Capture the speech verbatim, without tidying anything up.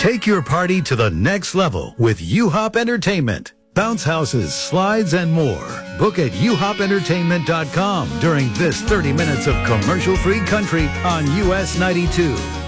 Take your party to the next level with U-Hop Entertainment. Bounce houses, slides, and more. Book at u hop entertainment dot com during this thirty minutes of commercial-free country on U S ninety-two.